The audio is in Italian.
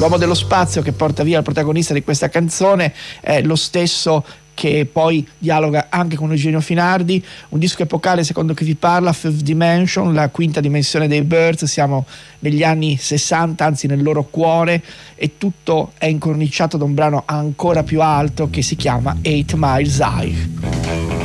L'uomo dello spazio che porta via il protagonista di questa canzone è lo stesso che poi dialoga anche con Eugenio Finardi. Un disco epocale secondo chi vi parla, Fifth Dimension, la quinta dimensione dei Byrds. Siamo negli anni 60, anzi nel loro cuore, e tutto è incorniciato da un brano ancora più alto che si chiama 8 Miles High.